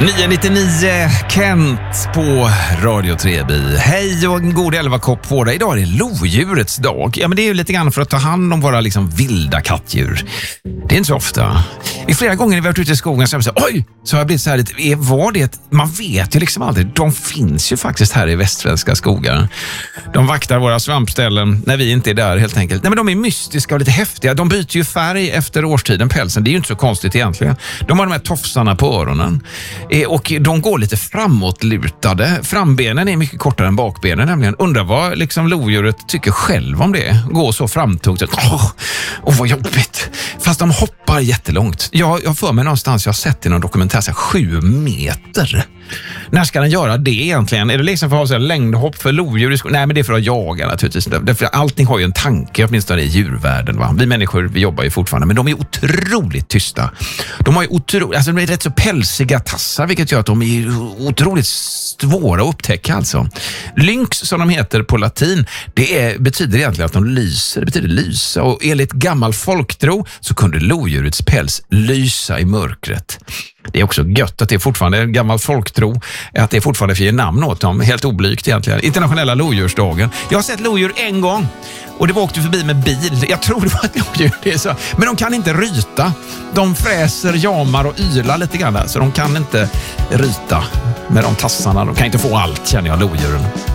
999 Kent på Radio Treby. Hej och en god 11-kopp på dig. Idag är det lodjurets dag. Ja, men det är ju lite grann för att ta hand om våra vilda kattdjur. Det är inte så ofta. I flera gånger när vi har varit ute i skogen så har jag sagt, oj! Så har jag blivit så här lite, var det? Man vet ju aldrig. De finns ju faktiskt här i västsvenska skogar. De vaktar våra svampställen när vi inte är där helt enkelt. Nej, men de är mystiska och lite häftiga. De byter ju färg efter årstiden, pälsen. Det är ju inte så konstigt egentligen. De har de här tofsarna på öronen. Och de går lite framåtlutade. Frambenen är mycket kortare än bakbenen nämligen. Undrar vad lodjuret tycker själv om det. Går så framtungt. Åh, vad jobbigt. Fast de hoppar jättelångt. Jag för mig någonstans, jag har sett i någon dokumentär 7 meter. När ska den göra det egentligen? Är det för att ha så här längdhopp för lodjur? Nej, men det är för att jaga naturligtvis. Därför allting har ju en tanke, åtminstone i djurvärlden. Va? Vi människor, vi jobbar ju fortfarande, men de är otroligt tysta. De har ju de är rätt så pälsiga tassar, vilket gör att de är otroligt svåra att upptäcka alltså. Lynx, som de heter på latin, betyder egentligen att de lyser. Det betyder lysa, och enligt gammal folktro så kunde lodjurets päls lysa i mörkret. Det är också gött att det är fortfarande en gammal folktro, att det är fortfarande för namn åt dem. Helt oblygt egentligen. Internationella lodjursdagen. Jag har sett lodjur en gång och det var åkte förbi med bil. Jag tror det var ett lodjur. Det är så. Men de kan inte ryta. De fräser, jamar och ylar lite grann. Så de kan inte ryta med de tassarna. De kan inte få allt, känner jag, lodjuren.